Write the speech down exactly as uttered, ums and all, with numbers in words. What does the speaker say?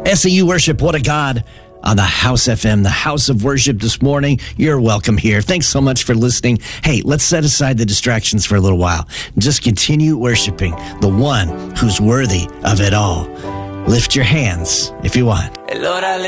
S A U Worship, What a God, on the House F M, the House of Worship this morning. You're welcome here. Thanks so much for listening. Hey, let's set aside the distractions for a little while. Just continue worshiping the one who's worthy of it all. Lift your hands if you want.